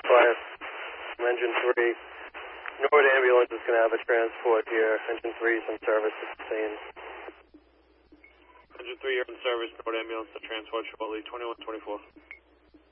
Quiet. Engine 3. Nord ambulance is going to have a transport here. Engine 3 is in service at the scene. Engine 3, you're in service. Nord ambulance to transport shortly. 2124.